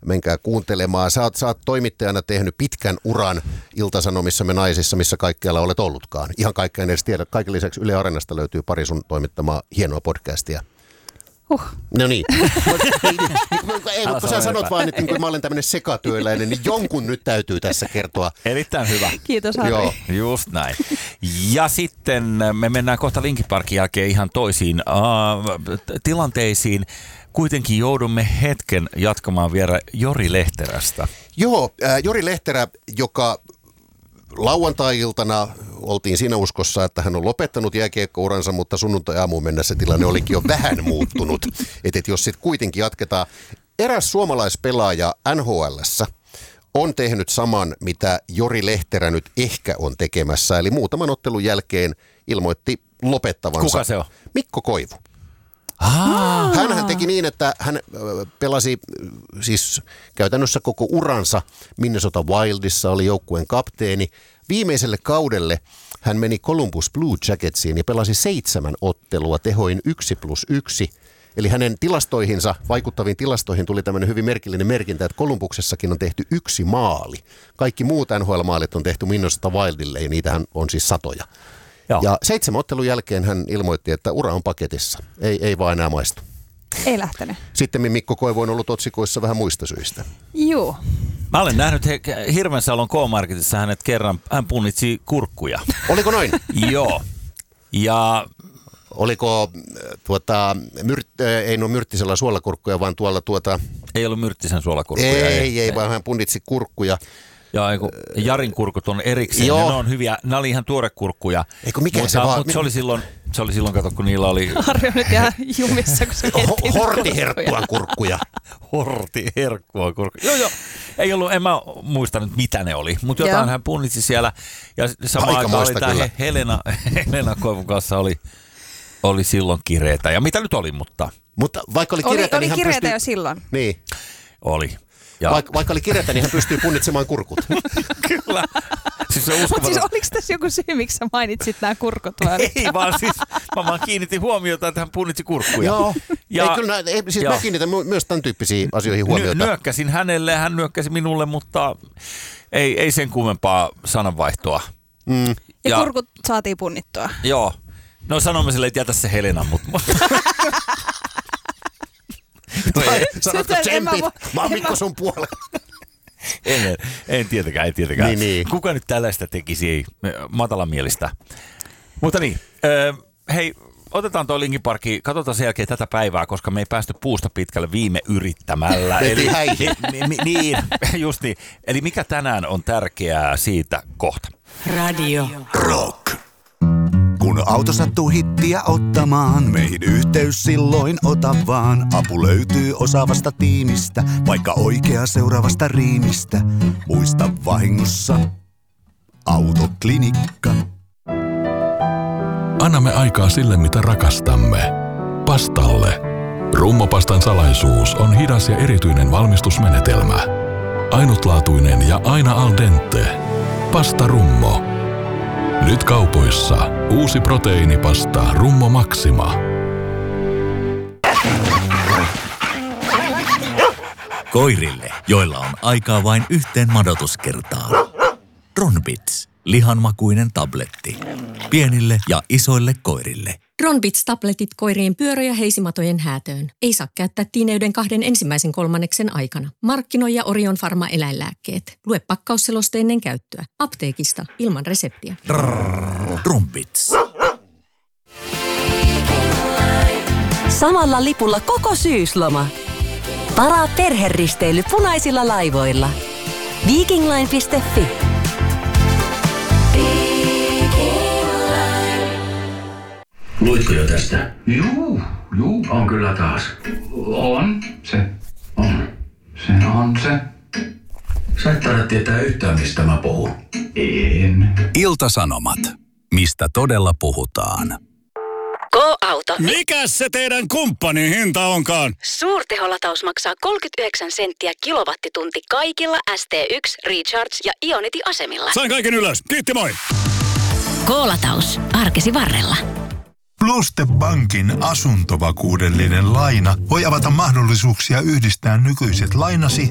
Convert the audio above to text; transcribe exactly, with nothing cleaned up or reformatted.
menkää kuuntelemaan. Sä oot, sä oot toimittajana tehnyt pitkän uran Ilta-Sanomissa Me Naisissa, missä kaikkialla olet ollutkaan. Ihan kaikkea en edes tiedä. Kaiken lisäksi Yle Areenasta löytyy pari sun toimittamaa hienoa podcastia. Huh. No niin. Ei, mutta sä sanot vaan, että kun mä olen tämmöinen sekatyöläinen, niin jonkun nyt täytyy tässä kertoa. Erittäin hyvä. Kiitos, Harri. Joo. Just näin. Ja sitten me mennään kohta Linkin Parkin jälkeen ihan toisiin uh, tilanteisiin. Kuitenkin joudumme hetken jatkamaan vielä Jori Lehterästä. Joo, äh, Jori Lehterä, joka lauantai-iltana oltiin siinä uskossa, että hän on lopettanut jääkiekkouransa, mutta sunnuntai-aamuun mennessä tilanne olikin jo vähän muuttunut. Että et jos sitten kuitenkin jatketaan. Eräs suomalaispelaaja N H L:ssä on tehnyt saman, mitä Jori Lehterä nyt ehkä on tekemässä. Eli muutaman ottelun jälkeen ilmoitti lopettavansa. Kuka se on? Mikko Koivu. Ah. Hänhän teki niin, että hän pelasi siis käytännössä koko uransa Minnesota Wildissa, oli joukkueen kapteeni. Viimeiselle kaudelle hän meni Columbus Blue Jacketsiin ja pelasi seitsemän ottelua tehoin yksi plus yksi. Eli hänen tilastoihinsa, vaikuttaviin tilastoihin tuli tämmöinen hyvin merkillinen merkintä, että Columbuksessakin on tehty yksi maali. Kaikki muut N H L-maalit on tehty Minnesota Wildille ja niitähän on siis satoja. Joo. Ja seitsemän ottelun jälkeen hän ilmoitti, että ura on paketissa. Ei, ei vaan enää maistu. Ei lähtenyt. Sitten Mikko Koivu on ollut otsikoissa vähän muista syistä. Joo. Mä olen nähnyt he, Hirvensalon K-Marketissa hänet kerran, hän punnitsi kurkkuja. Oliko noin? Joo. Ja oliko tuota, myrt, ei nuo myrttisellä suolakurkkuja, vaan tuolla tuota... Ei ollut myrttisen suolakurkkuja. Ei, ei, ei, vaan hän punnitsi kurkkuja. Ja Jarin kurkut on erikseen, ne on hyviä, ne oli ihan tuorekurkkuja. Eikö mikä mutta, se vaan? Mutta se oli silloin, se oli silloin, kato, kun niillä oli... Harri on nyt ihan jumissa, kun se miettii. Hortiherkkua kurkkuja. Hortiherkkua kurkkuja. Joo, joo. Ei ollut, en mä muista nyt mitä ne oli, mutta jotain hän punnitsi siellä. Ja samaan aikaan oli tämä Helena, Helena Koivun kanssa oli, oli silloin kireetä. Ja mitä nyt oli, mutta... Mutta vaikka oli kireetä, oli, niin oli hän kireetä pystyi... jo silloin. Niin. Oli. Vaik, vaikka oli kireetä, niin hän pystyy punnitsemaan kurkut. Kyllä. Siis Mutta siis oliko tässä joku syy, miksi sä mainitsit nämä kurkut? Ei vaan siis, mä vaan kiinnitin huomiota, että hän punnitsi kurkkuja. Joo. Ja, ei, kyllä, ei, siis joo. Mä kiinnitän myös tämän tyyppisiin asioihin huomiota. Ny, nyökkäsin hänelle, hän nyökkäsi minulle, mutta ei, ei sen kummempaa sananvaihtoa. Mm. Ja, ja kurkut saatiin punnittua. Joo. No sanomme sille, että jätä se Helena, mutta... No ei, sanotko tsempit? Mä oon Mikko sun puolella. En, en, en tietenkään, en tietenkään. Niin, niin. Kuka nyt tällaista tekisi, ei matalamielistä. Mutta niin, äh, hei, otetaan toi Linkin Parkki, katsotaan sen jälkeen tätä päivää, koska me ei päästy puusta pitkälle viime yrittämällä. Eli ni, niin, just niin. Eli mikä tänään on tärkeää siitä kohta? Radio Rock. Kun auto sattuu hittiä ottamaan, meihin yhteys silloin ota vaan. Apu löytyy osaavasta tiimistä, vaikka oikea seuraavasta riimistä. Muista vahingossa, Autoklinikka. Annamme aikaa sille, mitä rakastamme. Pastalle. Rummopastan salaisuus on hidas ja erityinen valmistusmenetelmä. Ainutlaatuinen ja aina al dente. Pasta Rummo. Nyt kaupoissa uusi proteiinipasta Rummo Maxima. Koirille, joilla on aikaa vain yhteen madotuskertaan. Ronbits, lihanmakuinen tabletti. Pienille ja isoille koirille. Ronbits-tabletit koirien pyörö- ja heisimatojen häätöön. Ei saa käyttää tiineyden kahden ensimmäisen kolmanneksen aikana. Markkinoija Orion Pharma eläinlääkkeet. Lue pakkausseloste ennen käyttöä. Apteekista ilman reseptiä. Ronbits. Samalla lipulla koko syysloma. Varaa perheristeily punaisilla laivoilla. Vikingline piste fi. Luitko jo tästä? Juu, juu, on kyllä taas. On, se on. Se on se. Sä et taida tietää yhtään, mistä mä puhun. En. Ilta-Sanomat. Mistä todella puhutaan? Go-auto. Mikäs se teidän kumppanin hinta onkaan? Suurteholataus maksaa kolmekymmentäyhdeksän senttiä kilowattitunti kaikilla S T yksi, Recharge ja Ionity-asemilla. Sain kaiken ylös. Kiitti, moi. Go-lataus. Arkesi varrella. Pluste Bankin asuntovakuudellinen laina voi avata mahdollisuuksia yhdistää nykyiset lainasi